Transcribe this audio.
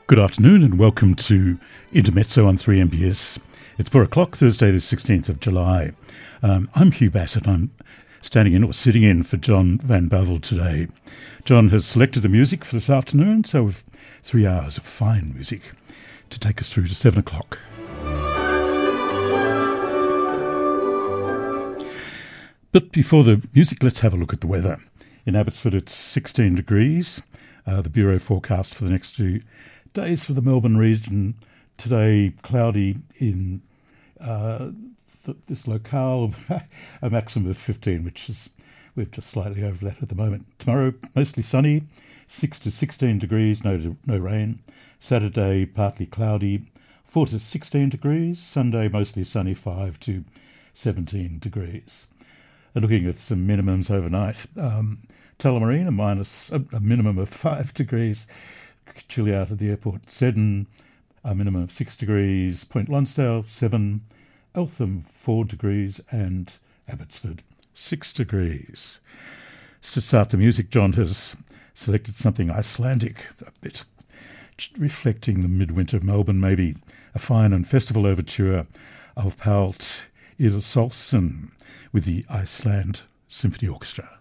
Good afternoon and welcome to Intermezzo on 3MBS. It's 4 o'clock, Thursday the 16th of July. I'm Hugh Bassett. I'm standing in or sitting in for John Van Bavel today. John has selected the music for this afternoon, so we've 3 hours of fine music to take us through to 7 o'clock. But before the music, let's have a look at the weather. In Abbotsford, it's 16 degrees. The Bureau forecast for the next 2 days for the Melbourne region. Today, cloudy in this locale, a maximum of 15, which is, we're just slightly over that at the moment. Tomorrow, mostly sunny, 6 to 16 degrees, no rain. Saturday, partly cloudy, 4 to 16 degrees. Sunday, mostly sunny, 5 to 17 degrees. And looking at some minimums overnight, Tullamarine, a minimum of 5 degrees. Chilly out at the airport. Seddon, a minimum of 6 degrees. Point Lonsdale, 7. Eltham, 4 degrees. And Abbotsford, 6 degrees. To start the music, John has selected something Icelandic, a bit reflecting the midwinter Melbourne, maybe a fine and festival overture of Páll Íðarsólsson with the Iceland Symphony Orchestra.